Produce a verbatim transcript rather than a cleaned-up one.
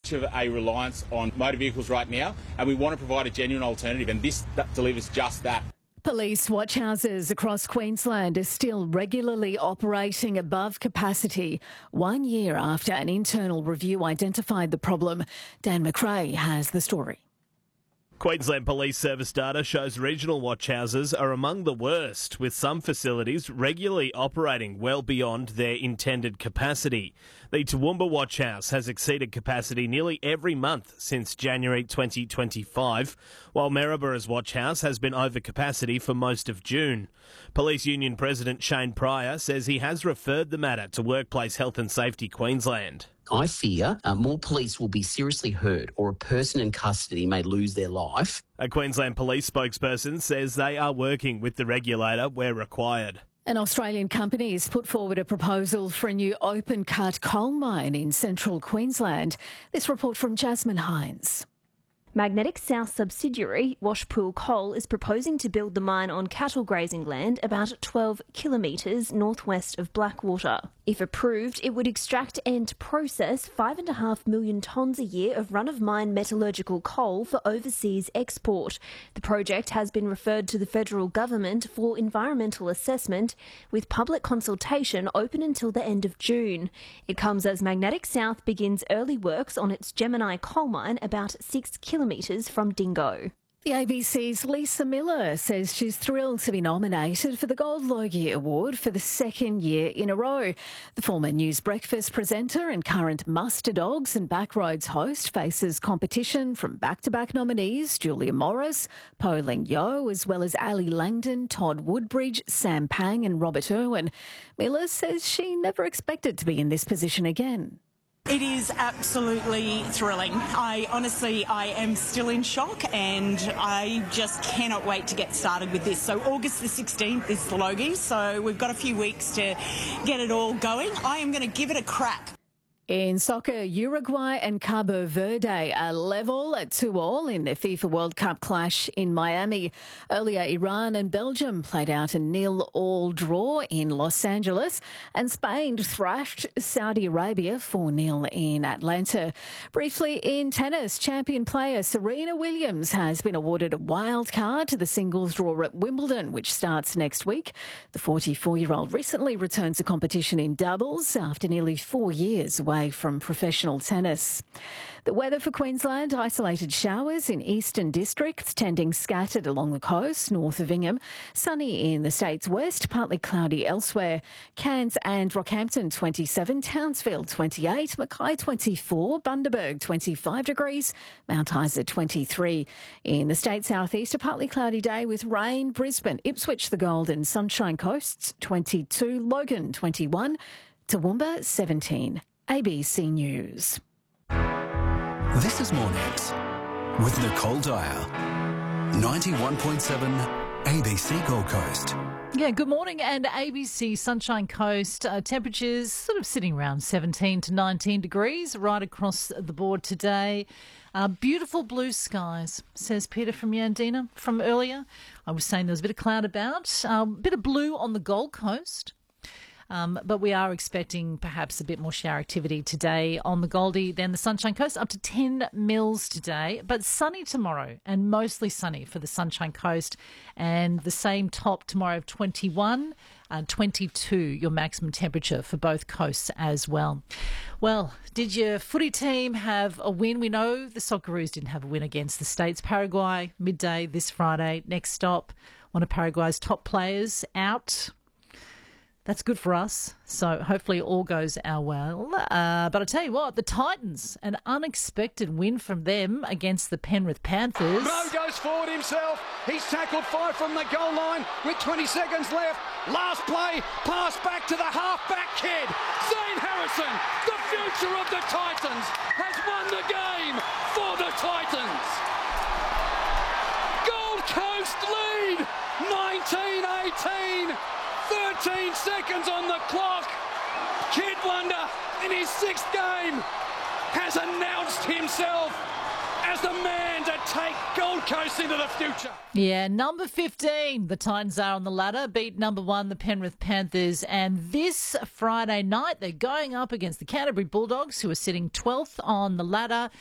much of a reliance on motor vehicles right now, and we want to provide a genuine alternative, and this that delivers just that. Police watchhouses across Queensland are still regularly operating above capacity, one year after an internal review identified the problem. Dan McRae has the story. Queensland Police Service data shows regional watchhouses are among the worst, with some facilities regularly operating well beyond their intended capacity. The Toowoomba Watchhouse has exceeded capacity nearly every month since January twenty twenty-five, while Maryborough's Watchhouse has been over capacity for most of June. Police Union President Shane Pryor says he has referred the matter to Workplace Health and Safety Queensland. I fear uh, more police will be seriously hurt or a person in custody may lose their life. A Queensland police spokesperson says they are working with the regulator where required. An Australian company has put forward a proposal for a new open-cut coal mine in central Queensland. This report from Jasmine Hines. Magnetic South subsidiary Washpool Coal is proposing to build the mine on cattle grazing land about twelve kilometres northwest of Blackwater. If approved, it would extract and process five point five million tonnes a year of run-of-mine metallurgical coal for overseas export. The project has been referred to the federal government for environmental assessment, with public consultation open until the end of June. It comes as Magnetic South begins early works on its Gemini coal mine about six kilometres from Dingo. The A B C's Lisa Miller says she's thrilled to be nominated for the Gold Logie Award for the second year in a row. The former News Breakfast presenter and current Muster Dogs and Backroads host faces competition from back-to-back nominees Julia Morris, Po Ling Yeo, as well as Ali Langdon, Todd Woodbridge, Sam Pang and Robert Irwin. Miller says she never expected to be in this position again. It is absolutely thrilling. I honestly, I am still in shock and I just cannot wait to get started with this. So August the sixteenth is the Logie, so we've got a few weeks to get it all going. I am going to give it a crack. In soccer, Uruguay and Cabo Verde are level at two all in the FIFA World Cup clash in Miami. Earlier, Iran and Belgium played out a nil-all draw in Los Angeles, and Spain thrashed Saudi Arabia four nil in Atlanta. Briefly, in tennis, champion player Serena Williams has been awarded a wild card to the singles draw at Wimbledon, which starts next week. The forty-four-year-old recently returned to competition in doubles after nearly four years away from professional tennis. The weather for Queensland: isolated showers in eastern districts, tending scattered along the coast north of Ingham. Sunny in the state's west, partly cloudy elsewhere. Cairns and Rockhampton twenty-seven, Townsville twenty-eight, Mackay twenty-four, Bundaberg twenty-five degrees, Mount Isa twenty-three. In the state's southeast, a partly cloudy day with rain. Brisbane, Ipswich, the Gold and Sunshine Coasts twenty-two, Logan twenty-one, Toowoomba seventeen. A B C News. This is Mornings with Nicole Dyer, ninety-one point seven A B C Gold Coast. Yeah, good morning. And A B C Sunshine Coast, uh, temperatures sort of sitting around seventeen to nineteen degrees right across the board today. Uh, beautiful blue skies, says Peter from Yandina from earlier. I was saying there was a bit of cloud about, a uh, bit of blue on the Gold Coast. Um, but we are expecting perhaps a bit more shower activity today on the Goldie than the Sunshine Coast, up to ten mils today, but sunny tomorrow and mostly sunny for the Sunshine Coast, and the same top tomorrow of twenty-one, uh, twenty-two, your maximum temperature for both coasts as well. Well, did your footy team have a win? We know the Socceroos didn't have a win against the States. Paraguay, midday this Friday. Next stop, one of Paraguay's top players out. That's good for us, so hopefully all goes our well. Uh, but I tell you what, the Titans, an unexpected win from them against the Penrith Panthers. Rowe goes forward himself. He's tackled five from the goal line with twenty seconds left. Last play, pass back to the half-back kid. Zane Harrison, the future of the Titans, has won the game for the Titans. Gold Coast lead, nineteen eighteen. thirteen seconds on the clock. Kid Wonder, in his sixth game, has announced himself as the man to take Gold Coast into the future. Yeah, number fifteen, the Titans are on the ladder, beat number one, the Penrith Panthers, and this Friday night they're going up against the Canterbury Bulldogs, who are sitting twelfth on the ladder.